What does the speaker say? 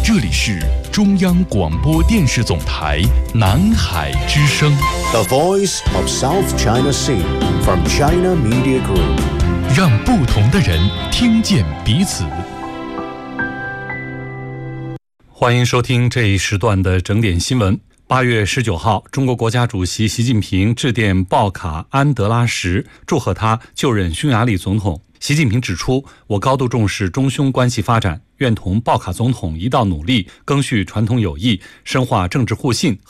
这里是中央广播电视总台南海之声 The Voice of South China Sea from China Media Group， 让不同的人听见彼此。欢迎收听这一时段的整点新闻。8月19号，中国国家主席习近平致电鲍卡安德拉什，祝贺他就任匈牙利总统。习近平指出，我高度重视中匈关系发展，愿同鲍卡总统一道努力，赓续传统友谊，深化政治互信